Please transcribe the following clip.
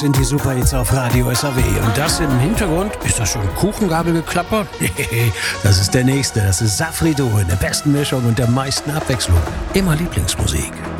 sind die Superhits auf Radio SAW. Und das im Hintergrund, ist das schon Kuchengabelgeklapper? Nee, das ist der nächste. Das ist Safri Duo in der besten Mischung und der meisten Abwechslung. Immer Lieblingsmusik.